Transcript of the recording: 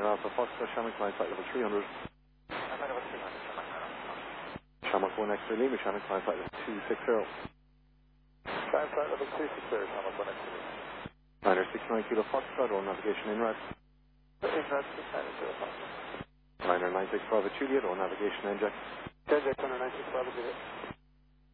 Niner Alpha Foxtrot, Shamrock 9 flight level 300. Shamrock 1 X-ray Lima, Shamrock 9 flight level 260. Flight level 260, Shamrock 1 X-ray Lima. Niner 69 Kilo Foxtrot, all navigation INRAD. INRAD 69 Foxtrot. Niner 96 Bravo Juliet, all navigation NJAX. NJAX 96 Bravo Juliet.